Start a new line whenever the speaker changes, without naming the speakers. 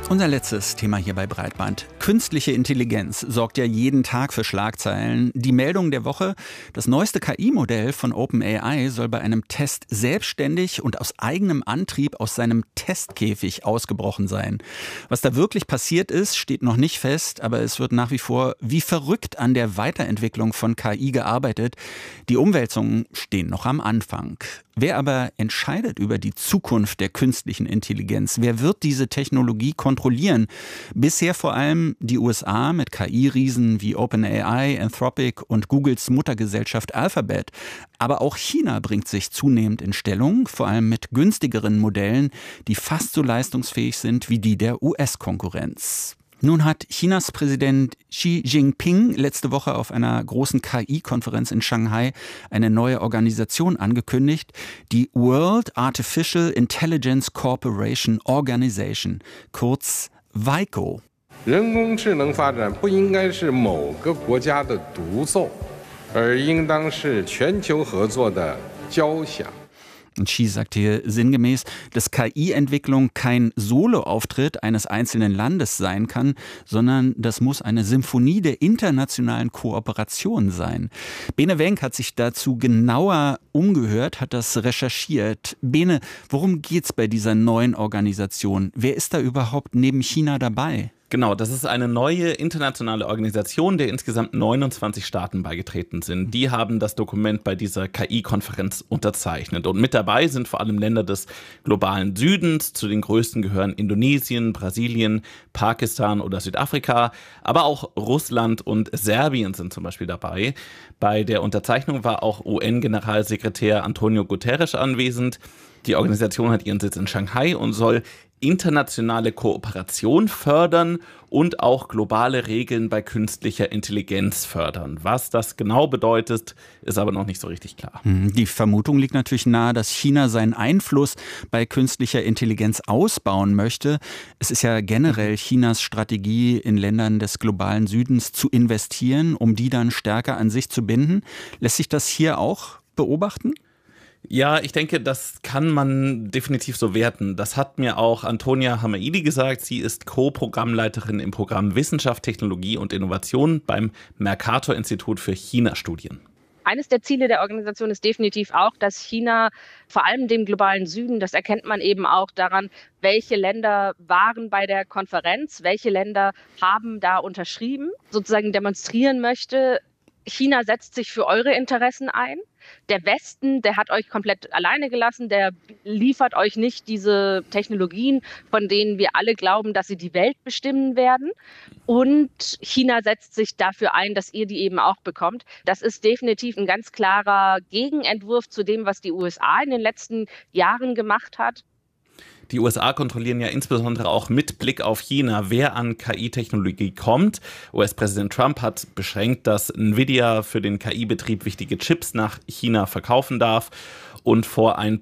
Unser letztes Thema hier bei Breitband. Künstliche Intelligenz sorgt ja jeden Tag für Schlagzeilen. Die Meldung der Woche: Das neueste KI-Modell von OpenAI soll bei einem Test selbstständig und aus eigenem Antrieb aus seinem Testkäfig ausgebrochen sein. Was da wirklich passiert ist, steht noch nicht fest, aber es wird nach wie vor wie verrückt an der Weiterentwicklung von KI gearbeitet. Die Umwälzungen stehen noch am Anfang. Wer aber entscheidet über die Zukunft der künstlichen Intelligenz? Wer wird diese Technologie kontrollieren? Bisher vor allem die USA mit KI-Riesen wie OpenAI, Anthropic und Googles Muttergesellschaft Alphabet. Aber auch China bringt sich zunehmend in Stellung, vor allem mit günstigeren Modellen, die fast so leistungsfähig sind wie die der US-Konkurrenz. Nun hat Chinas Präsident Xi Jinping letzte Woche auf einer großen KI-Konferenz in Shanghai eine neue Organisation angekündigt, die World Artificial Intelligence Cooperation Organization, kurz WICO.
人工智能发展不应该是某个国家的独奏，而应当是全球合作的交响。
Und Xi sagt hier sinngemäß, dass KI-Entwicklung kein Soloauftritt eines einzelnen Landes sein kann, sondern das muss eine Symphonie der internationalen Kooperation sein. Bene Wenck hat sich dazu genauer umgehört, hat das recherchiert. Bene, worum geht's bei dieser neuen Organisation? Wer ist da überhaupt neben China dabei?
Genau, das ist eine neue internationale Organisation, der insgesamt 29 Staaten beigetreten sind. Die haben das Dokument bei dieser KI-Konferenz unterzeichnet. Und mit dabei sind vor allem Länder des globalen Südens. Zu den größten gehören Indonesien, Brasilien, Pakistan oder Südafrika. Aber auch Russland und Serbien sind zum Beispiel dabei. Bei der Unterzeichnung war auch UN-Generalsekretär Antonio Guterres anwesend. Die Organisation hat ihren Sitz in Shanghai und soll internationale Kooperation fördern und auch globale Regeln bei künstlicher Intelligenz fördern. Was das genau bedeutet, ist aber noch nicht so richtig klar.
Die Vermutung liegt natürlich nahe, dass China seinen Einfluss bei künstlicher Intelligenz ausbauen möchte. Es ist ja generell Chinas Strategie, in Ländern des globalen Südens zu investieren, um die dann stärker an sich zu binden. Lässt sich das hier auch beobachten?
Ja, ich denke, das kann man definitiv so werten. Das hat mir auch Antonia Hamaidi gesagt. Sie ist Co-Programmleiterin im Programm Wissenschaft, Technologie und Innovation beim Mercator-Institut für China-Studien.
Eines der Ziele der Organisation ist definitiv auch, dass China vor allem dem globalen Süden, das erkennt man eben auch daran, welche Länder waren bei der Konferenz, welche Länder haben da unterschrieben, sozusagen demonstrieren möchte, China setzt sich für eure Interessen ein. Der Westen, der hat euch komplett alleine gelassen, der liefert euch nicht diese Technologien, von denen wir alle glauben, dass sie die Welt bestimmen werden. Und China setzt sich dafür ein, dass ihr die eben auch bekommt. Das ist definitiv ein ganz klarer Gegenentwurf zu dem, was die USA in den letzten Jahren gemacht hat.
Die USA kontrollieren ja insbesondere auch mit Blick auf China, wer an KI-Technologie kommt. US-Präsident Trump hat beschränkt, dass Nvidia für den KI-Betrieb wichtige Chips nach China verkaufen darf. Und vor ein